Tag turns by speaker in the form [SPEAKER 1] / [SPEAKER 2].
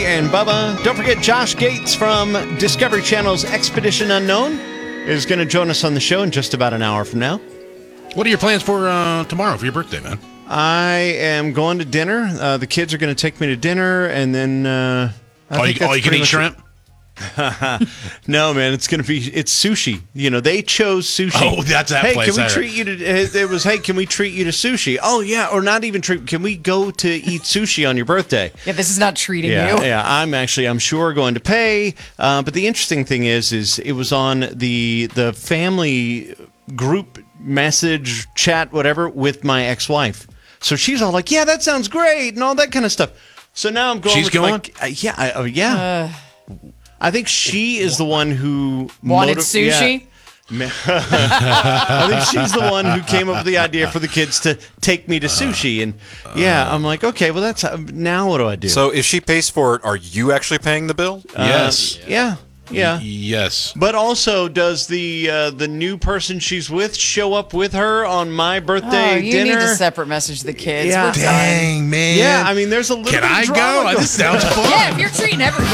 [SPEAKER 1] and Bubba. Don't forget Josh Gates from Discovery Channel's Expedition Unknown is going to join us on the show in just about an hour from now.
[SPEAKER 2] What are your plans for tomorrow for your birthday, man?
[SPEAKER 1] I am going to dinner. The kids are going to take me to dinner, and then
[SPEAKER 2] all you can eat shrimp?
[SPEAKER 1] No, man, it's sushi. You know, they chose sushi.
[SPEAKER 2] Oh, that's that place.
[SPEAKER 1] Hey, can we treat you to? It was, hey, can we treat you to sushi? Oh, yeah, or not even treat. Can we go to eat sushi on your birthday?
[SPEAKER 3] Yeah, this is not treating you.
[SPEAKER 1] Yeah, I'm sure going to pay. But the interesting thing is it was on the family group message chat, whatever, with my ex-wife. So she's all like, yeah, that sounds great, and all that kind of stuff. So now I'm going.
[SPEAKER 2] She's going?
[SPEAKER 1] Yeah. I think she is the one who
[SPEAKER 3] wanted sushi.
[SPEAKER 1] Yeah. I think she's the one who came up with the idea for the kids to take me to sushi, and I'm like, okay, well, that's now what do I do?
[SPEAKER 4] So if she pays for it, are you actually paying the bill?
[SPEAKER 2] Yes.
[SPEAKER 1] Yeah.
[SPEAKER 2] Yes.
[SPEAKER 1] But also, does the new person she's with show up with her on my birthday
[SPEAKER 3] you
[SPEAKER 1] dinner?
[SPEAKER 3] need to separate message the kids.
[SPEAKER 1] Yeah.
[SPEAKER 3] We're done.
[SPEAKER 2] Dang, man.
[SPEAKER 1] Yeah, I mean, there's a little
[SPEAKER 2] Can
[SPEAKER 1] bit of
[SPEAKER 2] I
[SPEAKER 1] drama
[SPEAKER 2] go? This sounds fun.
[SPEAKER 3] Yeah, if you're treating everyone.